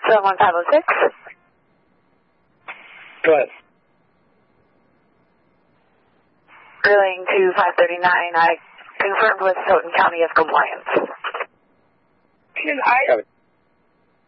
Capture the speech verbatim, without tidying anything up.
seven one five oh six. Go ahead. Relaying to five thirty-nine, I confirmed with Houghton County of compliance. Can I